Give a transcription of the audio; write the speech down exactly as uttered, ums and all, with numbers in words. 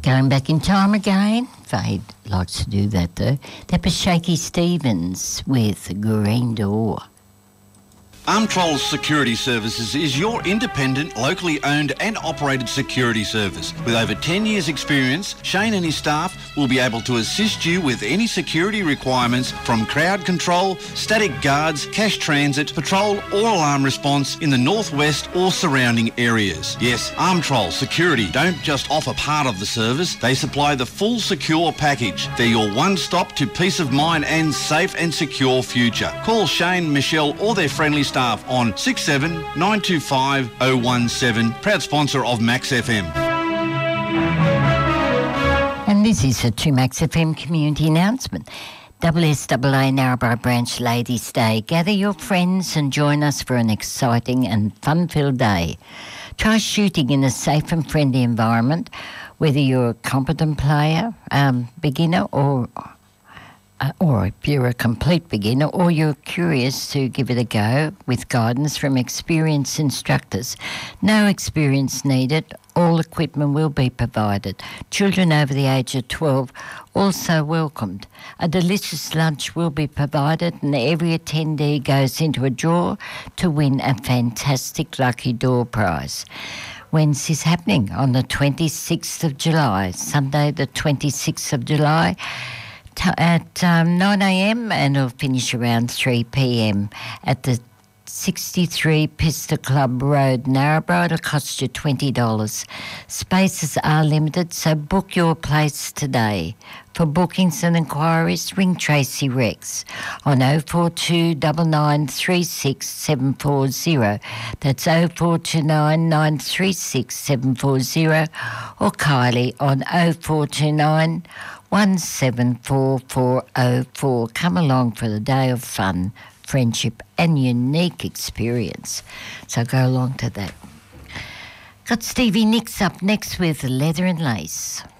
Going back in time again. Fade likes to do that though. That was Shaky Stevens with Green Door. Armtrol Security Services is your independent, locally owned and operated security service. With over ten years experience, Shane and his staff will be able to assist you with any security requirements from crowd control, static guards, cash transit, patrol or alarm response in the northwest or surrounding areas. Yes, Armtrol Security don't just offer part of the service, they supply the full secure package. They're your one-stop to peace of mind and safe and secure future. Call Shane, Michelle or their friendly staff on six seven nine two five oh one seven, proud sponsor of Max F M. And this is a two Max F M community announcement. S S A A Narrabri Branch Ladies' Day. Gather your friends and join us for an exciting and fun-filled day. Try shooting in a safe and friendly environment, whether you're a competent player, um, beginner or Uh, or if you're a complete beginner or you're curious to give it a go with guidance from experienced instructors. No experience needed. All equipment will be provided. Children over the age of twelve also welcomed. A delicious lunch will be provided and every attendee goes into a draw to win a fantastic lucky door prize. When's this happening? On the twenty-sixth of July, Sunday the twenty-sixth of July, at um, nine a.m. and it'll finish around three p.m. at the sixty-three Pista Club Road, Narrabri. It'll cost you twenty dollars. Spaces are limited, so book your place today. For bookings and inquiries, ring Tracy Rex on oh four two nine nine three six seven four zero. That's oh four two nine nine three six seven four zero, or Kylie on oh four two nine one seven four four oh four. Come along for the day of fun, friendship and unique experience. So go along to that. Got Stevie Nicks up next with Leather and Lace.